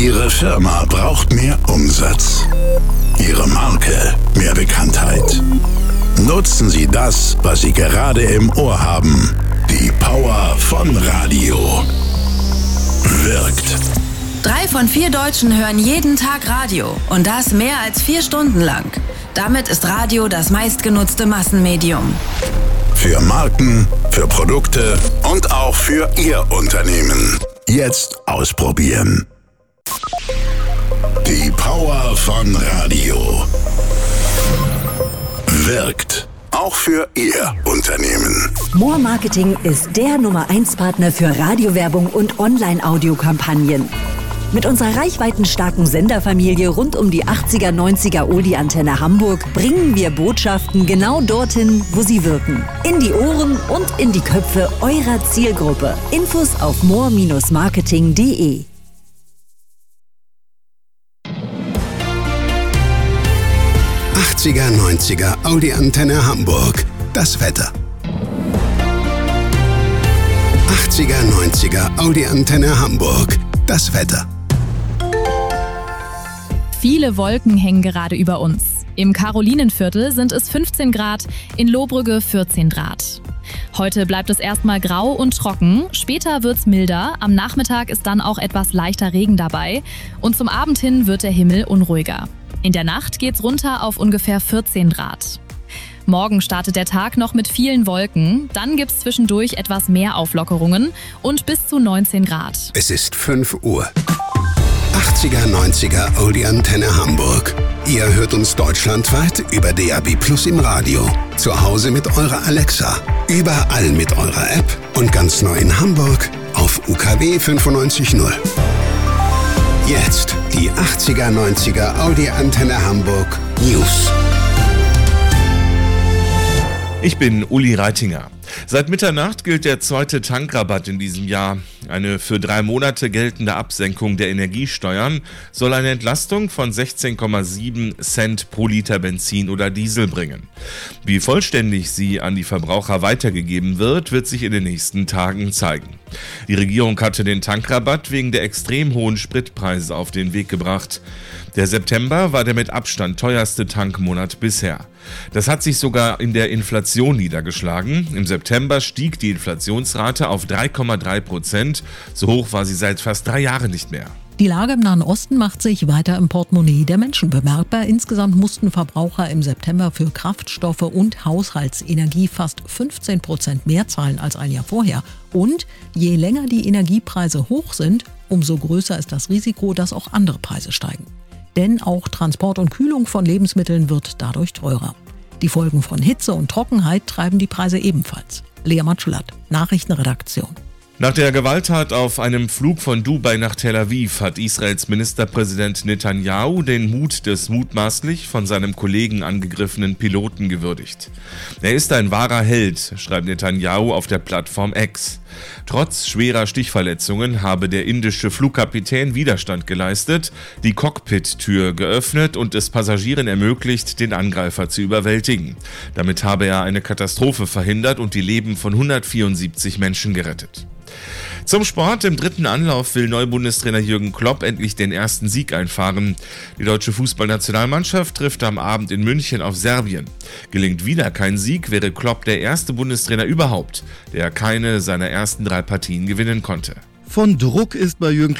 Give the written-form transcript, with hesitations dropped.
Ihre Firma braucht mehr Umsatz. Ihre Marke mehr Bekanntheit. Nutzen Sie das, was Sie gerade im Ohr haben. Die Power von Radio. Wirkt. 3 von 4 Deutschen hören jeden Tag Radio. Und das mehr als 4 Stunden lang. Damit ist Radio das meistgenutzte Massenmedium. Für Marken, für Produkte und auch für Ihr Unternehmen. Jetzt ausprobieren. Die Power von Radio. Wirkt. Auch für Ihr Unternehmen. More Marketing ist der Nummer-1-Partner für Radiowerbung und Online-Audio-Kampagnen. Mit unserer reichweitenstarken Senderfamilie rund um die 80er, 90er Oldie-Antenne Hamburg bringen wir Botschaften genau dorthin, wo sie wirken. In die Ohren und in die Köpfe eurer Zielgruppe. Infos auf more-marketing.de. »80er, 90er Audi-Antenne Hamburg. Das Wetter.« 80er, 90er Audi-Antenne Hamburg. Das Wetter. Viele Wolken hängen gerade über uns. Im Karolinenviertel sind es 15 Grad, in Lohbrügge 14 Grad. Heute bleibt es erstmal grau und trocken, später wird's milder, am Nachmittag ist dann auch etwas leichter Regen dabei und zum Abend hin wird der Himmel unruhiger. In der Nacht geht's runter auf ungefähr 14 Grad. Morgen startet der Tag noch mit vielen Wolken, dann gibt's zwischendurch etwas mehr Auflockerungen und bis zu 19 Grad. Es ist 5 Uhr. 80er, 90er Audi-Antenne Hamburg. Ihr hört uns deutschlandweit über DAB+ im Radio. Zu Hause mit eurer Alexa. Überall mit eurer App. Und ganz neu in Hamburg auf UKW 95.0. Jetzt die 80er, 90er Audi-Antenne Hamburg News. Ich bin Uli Reitinger. Seit Mitternacht gilt der zweite Tankrabatt in diesem Jahr. Eine für 3 Monate geltende Absenkung der Energiesteuern soll eine Entlastung von 16,7 Cent pro Liter Benzin oder Diesel bringen. Wie vollständig sie an die Verbraucher weitergegeben wird, wird sich in den nächsten Tagen zeigen. Die Regierung hatte den Tankrabatt wegen der extrem hohen Spritpreise auf den Weg gebracht. Der September war der mit Abstand teuerste Tankmonat bisher. Das hat sich sogar in der Inflation niedergeschlagen. Im September stieg die Inflationsrate auf 3,3%. So hoch war sie seit fast 3 Jahren nicht mehr. Die Lage im Nahen Osten macht sich weiter im Portemonnaie der Menschen bemerkbar. Insgesamt mussten Verbraucher im September für Kraftstoffe und Haushaltsenergie fast 15% mehr zahlen als ein Jahr vorher. Und je länger die Energiepreise hoch sind, umso größer ist das Risiko, dass auch andere Preise steigen. Denn auch Transport und Kühlung von Lebensmitteln wird dadurch teurer. Die Folgen von Hitze und Trockenheit treiben die Preise ebenfalls. Lea Matschulatt, Nachrichtenredaktion. Nach der Gewalttat auf einem Flug von Dubai nach Tel Aviv hat Israels Ministerpräsident Netanyahu den Mut des mutmaßlich von seinem Kollegen angegriffenen Piloten gewürdigt. Er ist ein wahrer Held, schreibt Netanyahu auf der Plattform X. Trotz schwerer Stichverletzungen habe der indische Flugkapitän Widerstand geleistet, die Cockpit-Tür geöffnet und es Passagieren ermöglicht, den Angreifer zu überwältigen. Damit habe er eine Katastrophe verhindert und die Leben von 174 Menschen gerettet. Zum Sport. Im 3. Anlauf will Neubundestrainer Jürgen Klopp endlich den ersten Sieg einfahren. Die deutsche Fußballnationalmannschaft trifft am Abend in München auf Serbien. Gelingt wieder kein Sieg, wäre Klopp der erste Bundestrainer überhaupt, der keine seiner ersten 3 Partien gewinnen konnte. Von Druck ist bei Jürgen